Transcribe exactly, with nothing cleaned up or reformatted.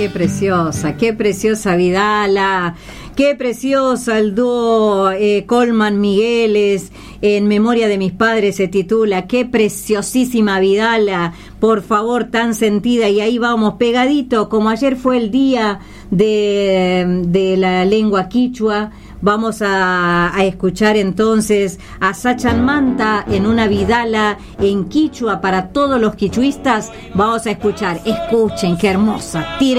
qué preciosa, qué preciosa Vidala, qué preciosa el dúo eh, Colman Migueles, En memoria de mis padres se titula, qué preciosísima Vidala, por favor, tan sentida, y ahí vamos, pegadito, como ayer fue el día de, de la lengua quichua. Vamos a, a escuchar entonces a Sachan Manta en una Vidala en quichua para todos los quichuistas. Vamos a escuchar, escuchen, qué hermosa. Tire